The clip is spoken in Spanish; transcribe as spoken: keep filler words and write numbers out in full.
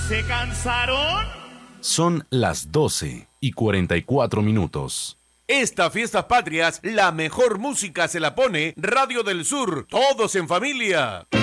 ¿Se cansaron? Son las doce y cuarenta y cuatro minutos. Esta Fiestas Patrias, la mejor música se la pone Radio del Sur, todos en familia.